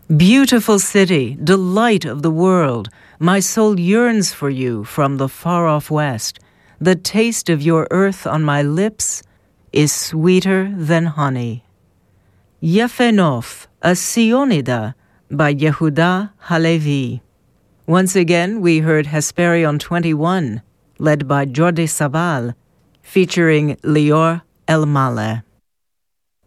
Beautiful city, delight of the world, my soul yearns for you from the far-off west. The taste of your earth on my lips is sweeter than honey. Yefe Nof, a Sionida, by Yehuda Halevi. Once again, we heard Hesperion 21, led by Jordi Sabal, featuring Lior El Maleh.